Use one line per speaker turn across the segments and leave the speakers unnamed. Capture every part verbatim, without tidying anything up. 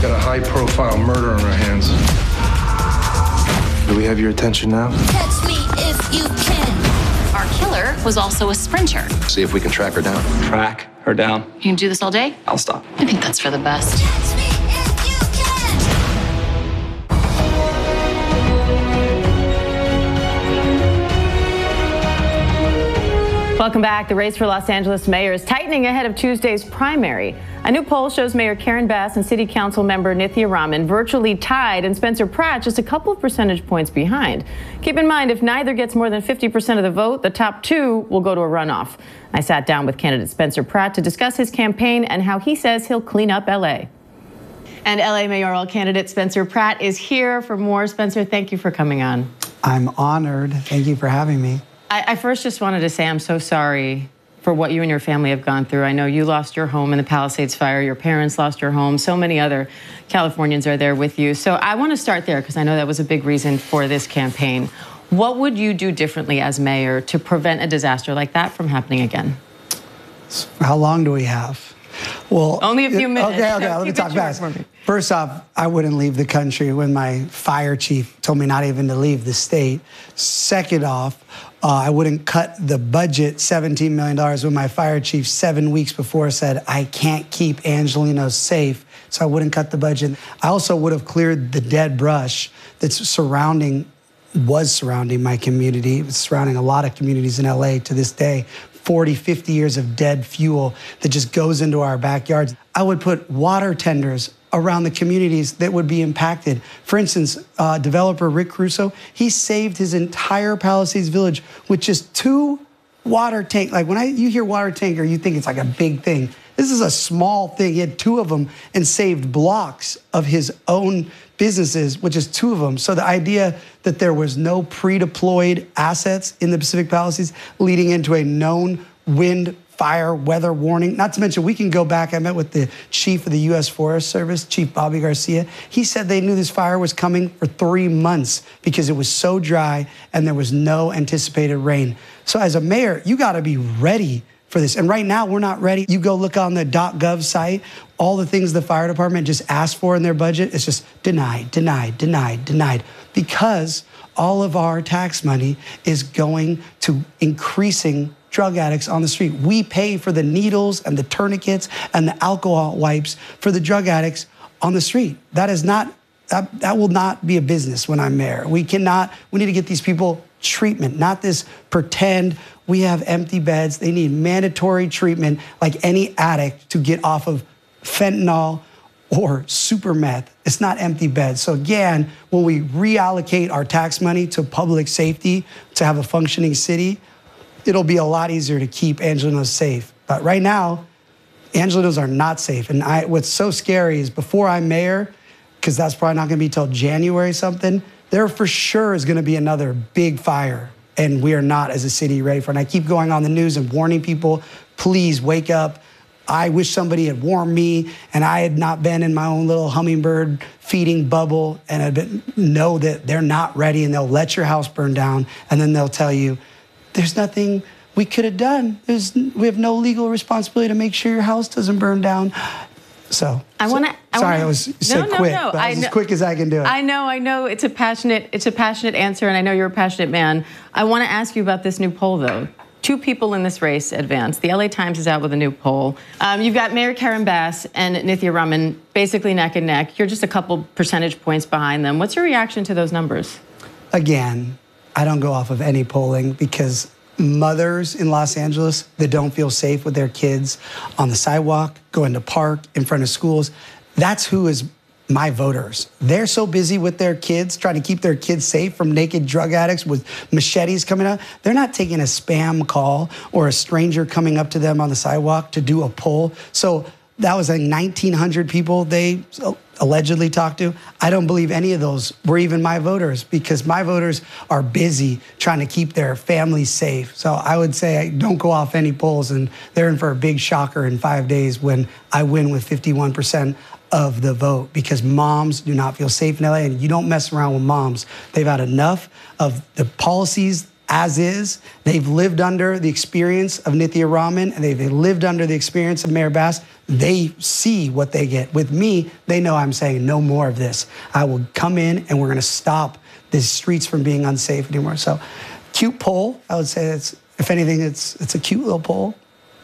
got a high-profile murder on our hands. Do we have your attention now?
Catch me if you can.
Our killer was also a sprinter.
See if we can track her down.
Track her down?
You can do this all day?
I'll stop.
I think that's for the best.
Catch me if you can.
Welcome back. The race for Los Angeles mayor is tightening ahead of Tuesday's primary. A new poll shows Mayor Karen Bass and City Council member Nithya Raman virtually tied and Spencer Pratt just a couple of percentage points behind. Keep in mind, if neither gets more than fifty percent of the vote, the top two will go to a runoff. I sat down with candidate Spencer Pratt to discuss his campaign and how he says he'll clean up L A. And L A mayoral candidate Spencer Pratt is here for more. Spencer, thank you for coming on.
I'm honored. Thank you for having me.
I, I first just wanted to say I'm so sorry for what you and your family have gone through. I know you lost your home in the Palisades fire. Your parents lost your home. So many other Californians are there with you. So I want to start there because I know that was a big reason for this campaign. What would you do differently as mayor to prevent a disaster like that from happening again?
How long do we have? Well,
only a few minutes.
Okay, okay, let me talk fast. First off, I wouldn't leave the country when my fire chief told me not even to leave the state. Second off, uh, I wouldn't cut the budget seventeen million dollars when my fire chief seven weeks before said, I can't keep Angelenos safe, so I wouldn't cut the budget. I also would have cleared the dead brush that's surrounding, was surrounding my community. It's surrounding a lot of communities in L A to this day. forty, fifty years of dead fuel that just goes into our backyards. I would put water tenders around the communities that would be impacted. For instance, uh, developer Rick Caruso, he saved his entire Palisades Village with just two water tank. Like when I, you hear water tanker, you think it's like a big thing. This is a small thing. He had two of them and saved blocks of his own businesses, which is two of them. So the idea that there was no pre-deployed assets in the Pacific Palisades leading into a known wind, fire, weather warning, not to mention we can go back. I met with the chief of the U S Forest Service, Chief Bobby Garcia. He said they knew this fire was coming for three months because it was so dry and there was no anticipated rain. So as a mayor, you gotta be ready for this. And right now, we're not ready. You go look on the .gov site, all the things the fire department just asked for in their budget, it's just denied, denied, denied, denied, because all of our tax money is going to increasing drug addicts on the street. We pay for the needles and the tourniquets and the alcohol wipes for the drug addicts on the street. That is not, that, that will not be a business when I'm mayor. We cannot, we need to get these people treatment, not this pretend we have empty beds. They need mandatory treatment like any addict to get off of fentanyl or super meth. It's not empty beds. So again, when we reallocate our tax money to public safety, to have a functioning city, it'll be a lot easier to keep Angelenos safe. But right now, Angelenos are not safe. And I, what's so scary is before I'm mayor, because that's probably not gonna be till January something, there for sure is gonna be another big fire. And we are not, as a city, ready for it. And I keep going on the news and warning people, please wake up. I wish somebody had warned me and I had not been in my own little hummingbird feeding bubble and I'd been, know that they're not ready and they'll let your house burn down and then they'll tell you, there's nothing we could have done. There's, we have no legal responsibility to make sure your house doesn't burn down. So
I want to.
Sorry, I was so
no,
quick.
No, no.
But I was
I
as quick as I can do it.
I know, I know. It's a passionate, it's a passionate answer, and I know you're a passionate man. I want to ask you about this new poll, though. Two people in this race advanced. The L A Times is out with a new poll. Um, you've got Mayor Karen Bass and Nithya Raman basically neck and neck. You're just a couple percentage points behind them. What's your reaction to those numbers?
Again, I don't go off of any polling because mothers in Los Angeles that don't feel safe with their kids on the sidewalk, going to park, in front of schools, that's who is my voters. They're so busy with their kids, trying to keep their kids safe from naked drug addicts with machetes coming out. They're not taking a spam call or a stranger coming up to them on the sidewalk to do a poll. So that was like nineteen hundred people they allegedly talked to. I don't believe any of those were even my voters because my voters are busy trying to keep their families safe. So I would say don't go off any polls, and they're in for a big shocker in five days when I win with fifty-one percent of the vote, because moms do not feel safe in L A, and you don't mess around with moms. They've had enough of the policies as is. They've lived under the experience of Nithya Raman, and they've lived under the experience of Mayor Bass. they see what they get. With me, they know I'm saying no more of this. I will come in and we're going to stop the streets from being unsafe anymore. So, cute poll. I would say it's, if anything, it's it's a cute little poll.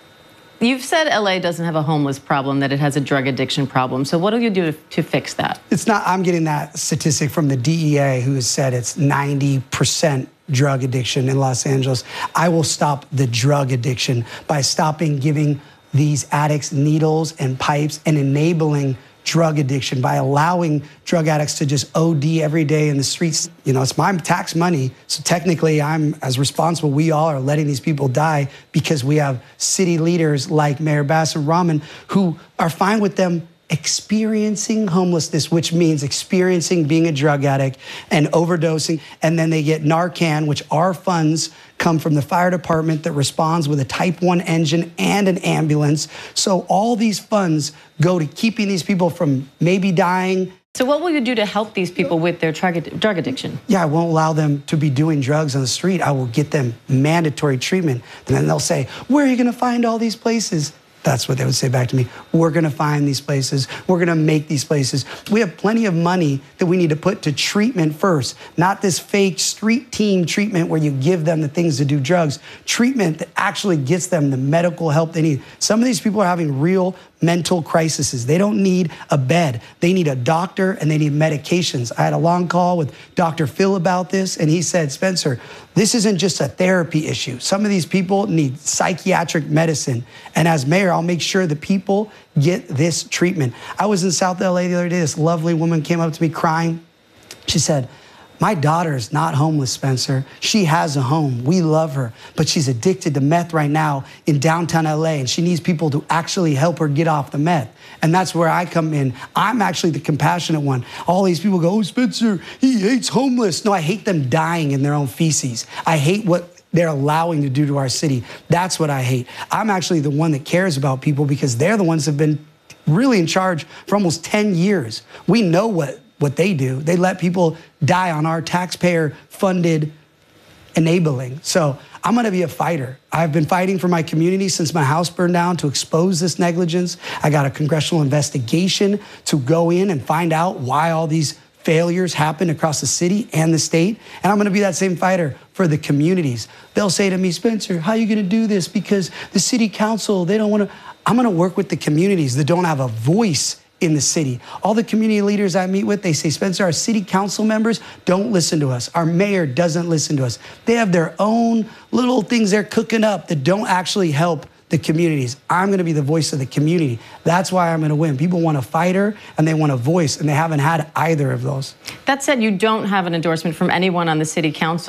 You've said L A doesn't have a homeless problem, that it has a drug addiction problem. So what do you do to, to fix that?
It's not, I'm getting that statistic from the D E A, who has said it's ninety percent drug addiction in Los Angeles. I will stop the drug addiction by stopping giving these addicts needles and pipes and enabling drug addiction by allowing drug addicts to just O D every day in the streets. You know, it's my tax money, so technically I'm as responsible. We all are letting these people die because we have city leaders like Mayor Bassam-Rahman who are fine with them experiencing homelessness, which means experiencing being a drug addict and overdosing, and then they get Narcan, which our funds come from the fire department that responds with a type one engine and an ambulance. So all these funds go to keeping these people from maybe dying.
So what will you do to help these people with their drug drug addiction?
Yeah, I won't allow them to be doing drugs on the street. I will get them mandatory treatment. And then they'll say, where are you going to find all these places? That's what they would say back to me. We're going to find these places. We're going to make these places. We have plenty of money that we need to put to treatment first, not this fake street team treatment where you give them the things to do drugs. Treatment that actually gets them the medical help they need. Some of these people are having real mental crises. They don't need a bed. They need a doctor and they need medications. I had a long call with Doctor Phil about this, and he said, Spencer, this isn't just a therapy issue. Some of these people need psychiatric medicine. And as mayor, I'll make sure the people get this treatment. I was in South L A the other day. This lovely woman came up to me crying. She said, my daughter is not homeless, Spencer. She has a home. We love her, but she's addicted to meth right now in downtown L A, and she needs people to actually help her get off the meth. And that's where I come in. I'm actually the compassionate one. All these people go, oh, Spencer, he hates homeless. No, I hate them dying in their own feces. I hate what they're allowing to do to our city. That's what I hate. I'm actually the one that cares about people because they're the ones that have been really in charge for almost ten years. We know what what they do. They let people die on our taxpayer-funded enabling. So I'm gonna be a fighter. I've been fighting for my community since my house burned down to expose this negligence. I got a congressional investigation to go in and find out why all these failures happen across the city and the state. And I'm gonna be that same fighter for the communities. They'll say to me, Spencer, how are you gonna do this? Because the city council, they don't wanna, I'm gonna work with the communities that don't have a voice in the city. All the community leaders I meet with, they say, Spencer, our city council members don't listen to us. Our mayor doesn't listen to us. They have their own little things they're cooking up that don't actually help the communities. I'm gonna be the voice of the community. That's why I'm gonna win. People want a fighter and they want a voice, and they haven't had either of those.
That said, you don't have an endorsement from anyone on the city council